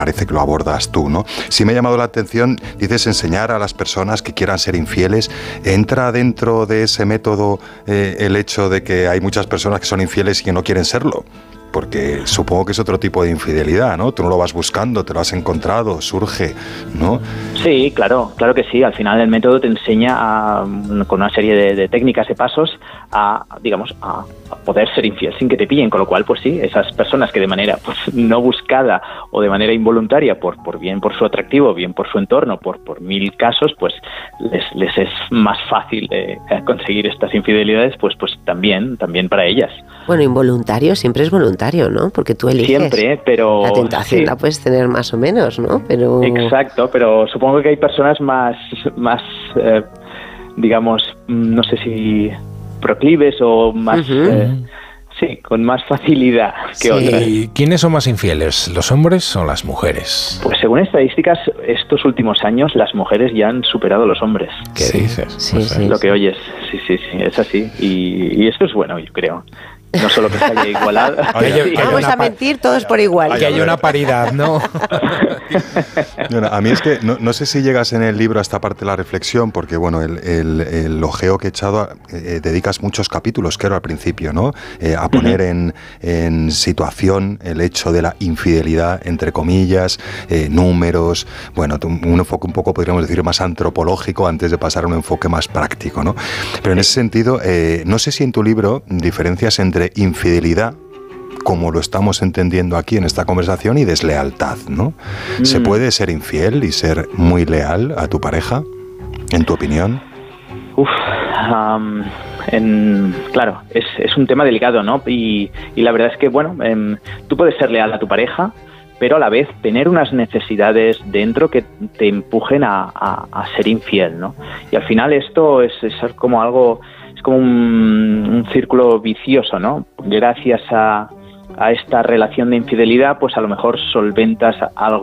parece que lo abordas tú, ¿no? Sí me ha llamado la atención, dices enseñar a las personas que quieran ser infieles. ¿Entra dentro de ese método el hecho de que hay muchas personas que son infieles y que no quieren serlo? Porque supongo que es otro tipo de infidelidad, ¿no? Tú no lo vas buscando, te lo has encontrado, surge, ¿no? Sí, claro que sí. Al final el método te enseña con una serie de técnicas, de pasos, a poder ser infiel sin que te pillen. Con lo cual, pues sí, esas personas que de manera pues no buscada o de manera involuntaria, por bien por su atractivo, bien por su entorno, por mil casos, pues les es más fácil conseguir estas infidelidades, pues también para ellas. Bueno, involuntario siempre es voluntario, ¿no? Porque tú eliges. Siempre, pero... La tentación la puedes tener más o menos, ¿no? Pero... Exacto, pero supongo que hay personas más digamos, no sé si proclives o más... sí, con más facilidad que otras. ¿Y quiénes son más infieles, los hombres o las mujeres? Pues según estadísticas, estos últimos años las mujeres ya han superado a los hombres. ¿Qué dices? Sí. Lo que oyes, sí, es así. Y esto es bueno, yo creo. No solo que se haya igualado. Vamos a mentir todos por igual. Que haya una paridad, ¿no? A mí es que no sé si llegas en el libro a esta parte de la reflexión, porque bueno, el ojeo que he echado, dedicas muchos capítulos, creo, al principio, ¿no? A poner en situación el hecho de la infidelidad, entre comillas, números, bueno, un enfoque un poco, podríamos decir, más antropológico antes de pasar a un enfoque más práctico, ¿no? Pero en ese sentido, no sé si en tu libro diferencias entre infidelidad, como lo estamos entendiendo aquí en esta conversación, y deslealtad, ¿no? ¿Se puede ser infiel y ser muy leal a tu pareja, en tu opinión? Claro, es un tema delicado, ¿no? Y la verdad es que, bueno, tú puedes ser leal a tu pareja, pero a la vez tener unas necesidades dentro que te empujen a ser infiel, ¿no? Y al final esto es como algo... como un círculo vicioso, ¿no? Gracias a esta relación de infidelidad, pues a lo mejor solventas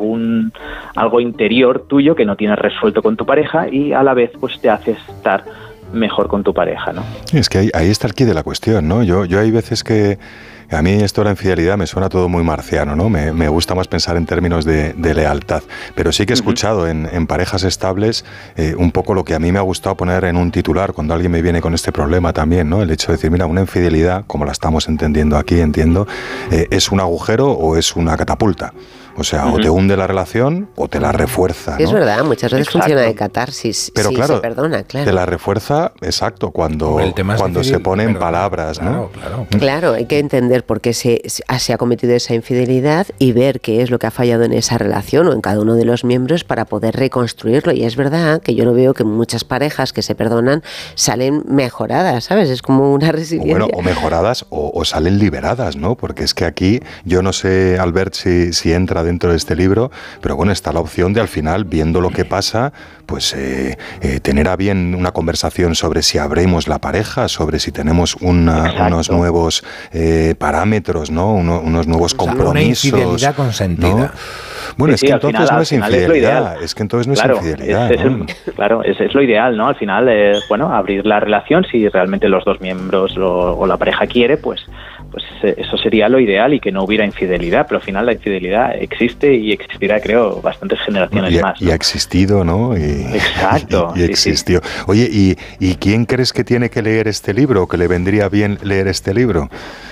algo interior tuyo que no tienes resuelto con tu pareja y a la vez pues te hace estar mejor con tu pareja, ¿no? Es que ahí está el quid de la cuestión, ¿no? Yo hay veces que a mí esto de la infidelidad me suena todo muy marciano, ¿no? Me gusta más pensar en términos de lealtad. Pero sí que he escuchado en parejas estables un poco lo que a mí me ha gustado poner en un titular cuando alguien me viene con este problema también, ¿no? El hecho de decir, mira, una infidelidad, como la estamos entendiendo aquí, ¿es un agujero o es una catapulta? O sea, o te hunde la relación o te la refuerza, ¿no? Es verdad, muchas veces funciona de catarsis. Pero claro, se perdona, claro. Te la refuerza, exacto, cuando se ponen palabras, ¿no? Claro, hay que entender por qué se ha cometido esa infidelidad y ver qué es lo que ha fallado en esa relación o en cada uno de los miembros para poder reconstruirlo. Y es verdad que yo lo veo que muchas parejas que se perdonan salen mejoradas, ¿sabes? Es como una resiliencia. Bueno, o mejoradas o salen liberadas, ¿no? Porque es que aquí, yo no sé, Albert, si entra dentro de este libro, pero bueno, está la opción de al final, viendo lo que pasa, pues tener a bien una conversación sobre si abrimos la pareja, sobre si tenemos unos nuevos parámetros, ¿no? Unos nuevos compromisos. Una infidelidad consentida. ¿No? Bueno, es que entonces no es infidelidad. Es que entonces no es infidelidad. Claro, es lo ideal, ¿no? Al final, bueno, abrir la relación, si realmente los dos miembros o la pareja quiere, pues eso sería lo ideal y que no hubiera infidelidad, pero al final la infidelidad existe y existirá, creo, bastantes generaciones más, ¿no? Y ha existido, ¿no? Exacto. Y existió. Sí. Oye, ¿y quién crees que tiene que leer este libro o que le vendría bien leer este libro?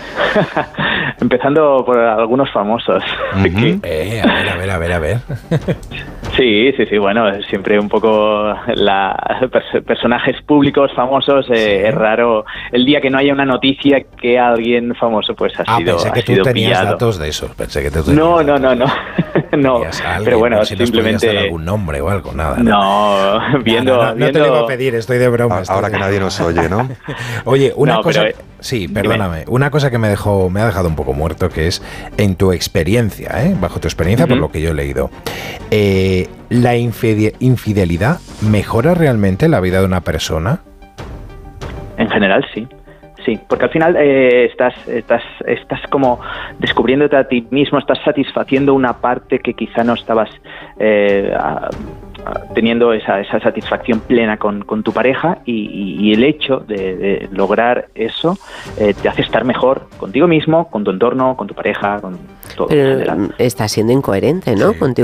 Empezando por algunos famosos. A ver. Sí, bueno, siempre un poco personajes públicos famosos, es raro el día que no haya una noticia que alguien famoso pues ha sido pensé que tú tenías pillado. Datos de esos, pensé que tú tenías No, pero bueno, si simplemente dar algún nombre o algo, nada. No, viendo... No te lo iba a pedir, estoy de broma. Ahora que nadie nos oye, ¿no? Oye, una cosa... Sí, perdóname. Una cosa que me ha dejado un poco muerto, que es en tu experiencia, bajo tu experiencia, por lo que yo he leído, ¿la infidelidad mejora realmente la vida de una persona? En general, sí. Sí, porque al final estás como descubriéndote a ti mismo, estás satisfaciendo una parte que quizá no estabas teniendo esa satisfacción plena con tu pareja y el hecho de lograr eso te hace estar mejor contigo mismo, con tu entorno, con tu pareja, con todo. Pero estás siendo incoherente, ¿no? Sí. Contigo